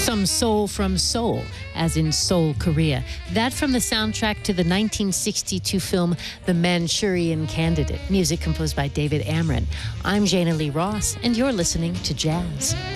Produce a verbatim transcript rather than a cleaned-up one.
Some soul from Seoul, as in Seoul, Korea. That from the soundtrack to the nineteen sixty-two film The Manchurian Candidate. Music composed by David Amron. I'm Jana Lee Ross, and you're listening to Jazz.